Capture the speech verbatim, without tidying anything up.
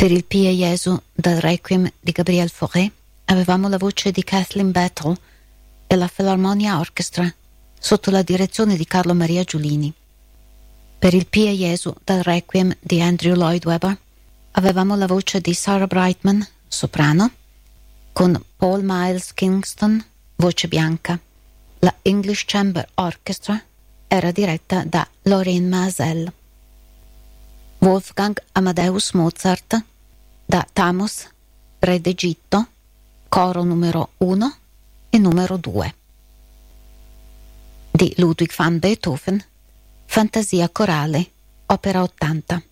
Per il Pie Jesu dal Requiem di Gabriel Fauré avevamo la voce di Kathleen Battle e la Philharmonia Orchestra sotto la direzione di Carlo Maria Giulini. Per il Pie Jesu dal Requiem di Andrew Lloyd Webber avevamo la voce di Sarah Brightman, soprano, con Paul Miles Kingston, voce bianca. La English Chamber Orchestra era diretta da Lorraine Mazel. Wolfgang Amadeus Mozart da Tamus, re d'Egitto, coro numero uno e numero due. Di Ludwig van Beethoven, Fantasia corale, opera ottanta.